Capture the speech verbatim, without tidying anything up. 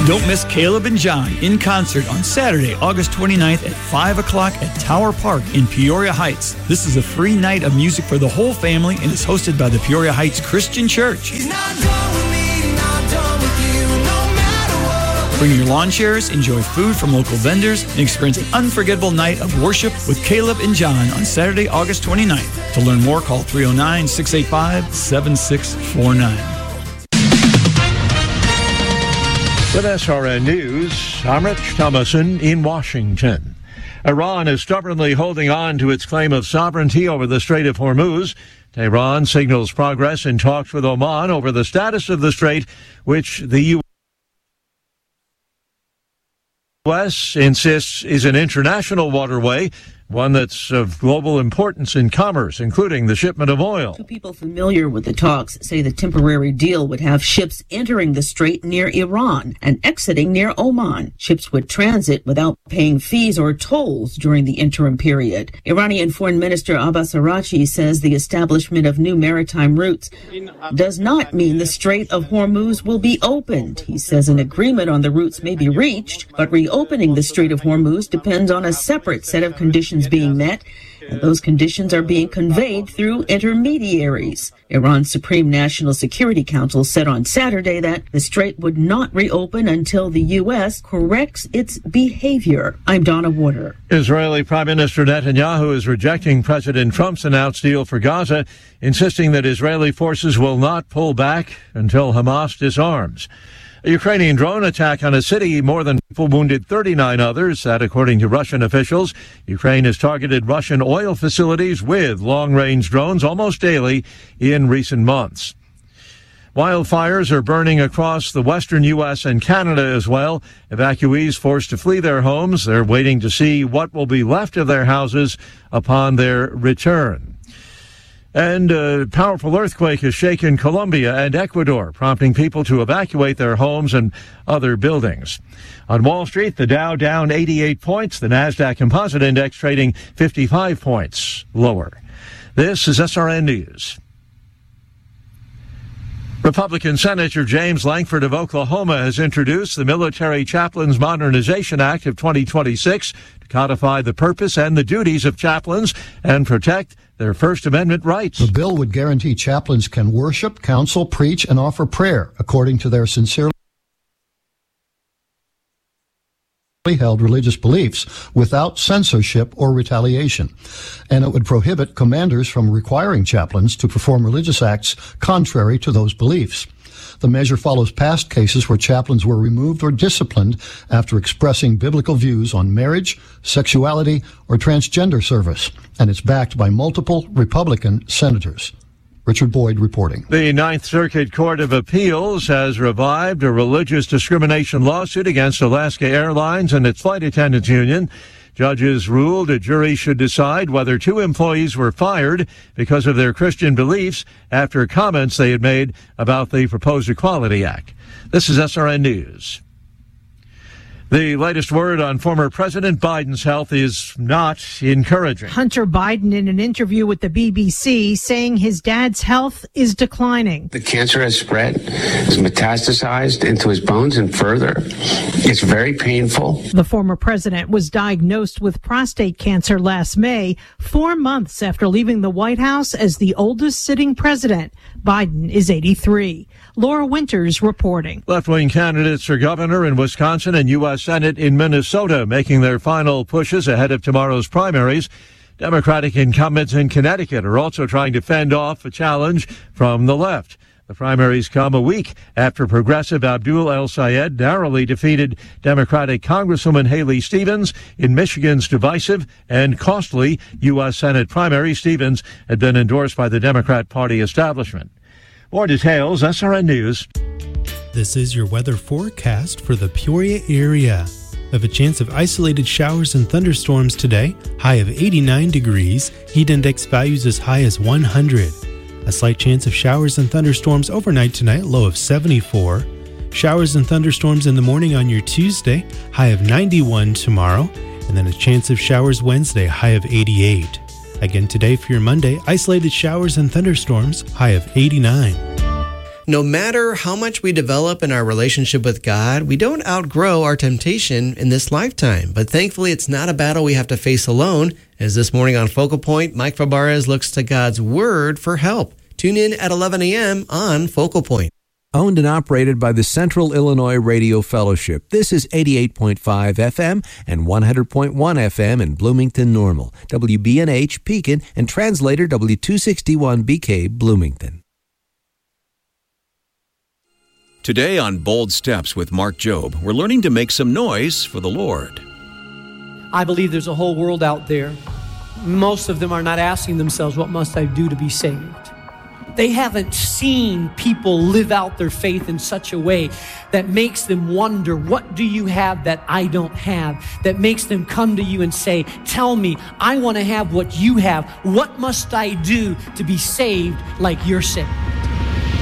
Don't miss Caleb and John in concert on Saturday, August twenty-ninth at five o'clock at Tower Park in Peoria Heights. This is a free night of music for the whole family and is hosted by the Peoria Heights Christian Church. He's not done with me, not done with you, no matter what. Bring your lawn chairs, enjoy food from local vendors, and experience an unforgettable night of worship with Caleb and John on Saturday, August twenty-ninth. To learn more, call three oh nine, six eight five, seven six four nine. With S R N News, I'm Rich Thomason in Washington. Iran is stubbornly holding on to its claim of sovereignty over the Strait of Hormuz. Tehran signals progress in talks with Oman over the status of the strait, which the U S insists is an international waterway, one that's of global importance in commerce, including the shipment of oil. Two people familiar with the talks say the temporary deal would have ships entering the strait near Iran and exiting near Oman. Ships would transit without paying fees or tolls during the interim period. Iranian Foreign Minister Abbas Araghchi says the establishment of new maritime routes does not mean the Strait of Hormuz will be opened. He says an agreement on the routes may be reached, but reopening the Strait of Hormuz depends on a separate set of conditions being met, and those conditions are being conveyed through intermediaries. Iran's Supreme National Security Council said on Saturday that the strait would not reopen until the U S corrects its behavior. I'm Donna Warder. Israeli Prime Minister Netanyahu is rejecting President Trump's announced deal for Gaza, insisting that Israeli forces will not pull back until Hamas disarms. A Ukrainian drone attack on a city, more than people wounded thirty-nine others. That, according to Russian officials, Ukraine has targeted Russian oil facilities with long-range drones almost daily in recent months. Wildfires are burning across the western U S and Canada as well. Evacuees forced to flee their homes. They're waiting to see what will be left of their houses upon their return. And a powerful earthquake has shaken Colombia and Ecuador, prompting people to evacuate their homes and other buildings. On Wall Street, the Dow down eighty-eight points, the NASDAQ Composite Index trading fifty-five points lower. This is S R N News. Republican Senator James Lankford of Oklahoma has introduced the Military Chaplains Modernization Act of twenty twenty-six to codify the purpose and the duties of chaplains and protect their First Amendment rights. The bill would guarantee chaplains can worship, counsel, preach, and offer prayer according to their sincerely held religious beliefs without censorship or retaliation. And it would prohibit commanders from requiring chaplains to perform religious acts contrary to those beliefs. The measure follows past cases where chaplains were removed or disciplined after expressing biblical views on marriage, sexuality, or transgender service, and it's backed by multiple Republican senators. Richard Boyd reporting. The Ninth Circuit Court of Appeals has revived a religious discrimination lawsuit against Alaska Airlines and its flight attendants union. Judges ruled a jury should decide whether two employees were fired because of their Christian beliefs after comments they had made about the proposed Equality Act. This is S R N News. The latest word on former President Biden's health is not encouraging. Hunter Biden in an interview with the B B C saying his dad's health is declining. The cancer has spread, has metastasized into his bones and further. It's very painful. The former president was diagnosed with prostate cancer last May, four months after leaving the White House as the oldest sitting president. Biden is eighty-three. Laura Winters reporting. Left-wing candidates for governor in Wisconsin and U S Senate in Minnesota making their final pushes ahead of tomorrow's primaries. Democratic incumbents in Connecticut are also trying to fend off a challenge from the left. The primaries come a week after progressive Abdul El-Sayed narrowly defeated Democratic Congresswoman Haley Stevens in Michigan's divisive and costly U S Senate primary. Stevens had been endorsed by the Democrat Party establishment. More details, S R N News. This is your weather forecast for the Peoria area. Of a chance of isolated showers and thunderstorms today, high of eighty-nine degrees, heat index values as high as one hundred. A slight chance of showers and thunderstorms overnight tonight, low of seventy-four. Showers and thunderstorms in the morning on your Tuesday, high of ninety-one tomorrow. And then a chance of showers Wednesday, high of eighty-eight. Again today for your Monday, isolated showers and thunderstorms, high of eighty-nine. No matter how much we develop in our relationship with God, we don't outgrow our temptation in this lifetime. But thankfully, it's not a battle we have to face alone. As this morning on Focal Point, Mike Fabarez looks to God's Word for help. Tune in at eleven a.m. on Focal Point. Owned and operated by the Central Illinois Radio Fellowship. This is eighty-eight point five F M and one hundred point one F M in Bloomington Normal, W B N H Pekin, and translator W two sixty-one B K Bloomington. Today on Bold Steps with Mark Jobe, we're learning to make some noise for the Lord. I believe there's a whole world out there. Most of them are not asking themselves, what must I do to be saved? They haven't seen people live out their faith in such a way that makes them wonder, what do you have that I don't have? That makes them come to you and say, tell me, I want to have what you have. What must I do to be saved like you're saved?